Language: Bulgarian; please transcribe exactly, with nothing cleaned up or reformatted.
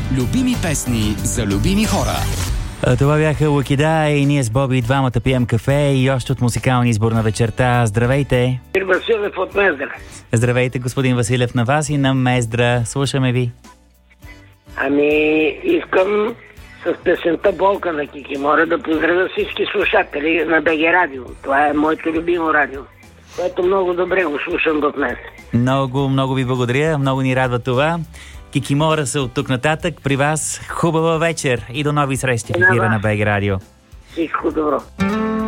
Любими песни за любими хора. Това бяха Лукида и ние с Боби двамата пием кафе и още от музикалния избор на вечерта. Здравейте! Василев от Мездра. Здравейте, господин Василев, на вас и на Мездра. Слушаме ви. Ами, искам с песента Болка на Кикимора да поздравя всички слушатели на БГ Радио. Това е моето любимо радио, което много добре го слушам до днес. Много, много ви благодаря. Много ни радва това. Кикимора са от тук нататък. При вас хубава вечер и до нови срещи в ефира на БГ Радио. Всичко добро.